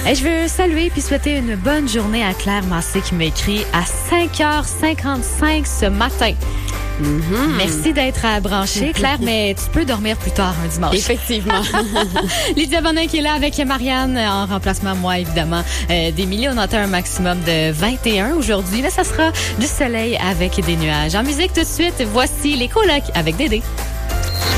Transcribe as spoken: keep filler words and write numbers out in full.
Et je veux saluer puis souhaiter une bonne journée à Claire Massé qui m'a écrit à cinq heures cinquante-cinq ce matin. Mm-hmm. Merci d'être à brancher, Claire, mais tu peux dormir plus tard un dimanche. Effectivement. Lydia Bonin qui est là avec Marianne en remplacement, moi, évidemment. Euh, d'Émilie, on entend un maximum de vingt et un aujourd'hui. Là, ça sera du soleil avec des nuages. En musique, tout de suite, voici les colocs avec Dédé.